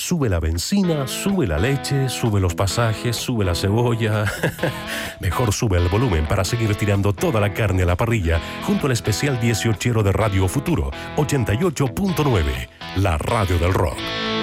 Sube la benzina, sube la leche, sube los pasajes, sube la cebolla. Mejor sube el volumen para seguir tirando toda la carne a la parrilla junto al especial 18 de Radio Futuro 88.9, la radio del rock.